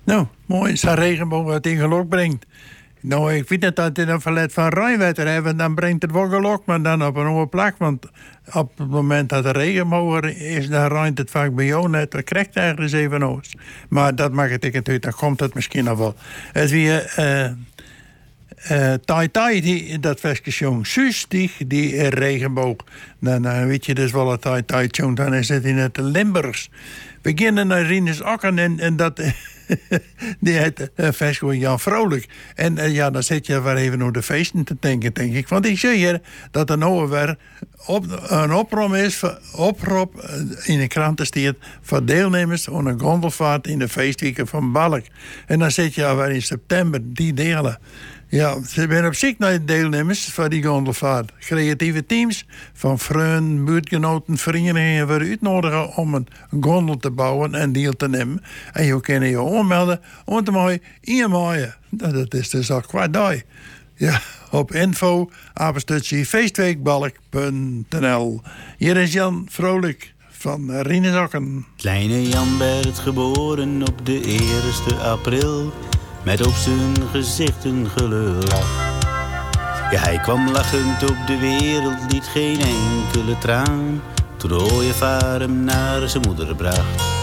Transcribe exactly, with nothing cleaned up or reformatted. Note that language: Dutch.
Nou, mooi. Zijn regenboog wat in geluk brengt. Nou, ik vind het dat in een verlet van Rijnwetter hebben, dan brengt het wel geluk, maar dan op een andere plek. Want op het moment dat de regenboog er is, dan ruimt het vaak bij jou net. Dan krijgt het ergens even oost. Maar dat mag het ik uit, dan komt het misschien nog wel. Het weer uh, uh, Tai Tai, die dat verstation. Suus, die, die regenboog. Dan uh, weet je dus wel een Tai Tai tune, dan is het in het Limburgs. Beginnen naar Rinus Akken en, en dat... die heet uh, festival Jan Vrolijk. En uh, ja, dan zit je weer even over de feesten te denken, denk ik. Want ik zie hier dat er nou weer op, een oproep is, voor, oproep uh, in de kranten staat voor deelnemers aan een gondelvaart in de feestweken van Balk. En dan zit je weer in september die delen. Ja, ze zijn op zoek naar deelnemers voor die gondelvaart. Creatieve teams van vrienden, buurtgenoten, verenigingen worden uitnodigen om een gondel te bouwen en deel te nemen. En je kan je aanmelden om te mooi in maaien. Dat is dus al kwart dag. Ja, op info apenstaartje feestweekbalk punt n l. Hier is Jan Vrolijk van Rinnesakken. Kleine Jan werd geboren op de eerste april. Met op zijn gezicht een gelach. Ja, hij kwam lachend op de wereld, liet geen enkele traan. Toen de ooievaar hem naar zijn moeder bracht.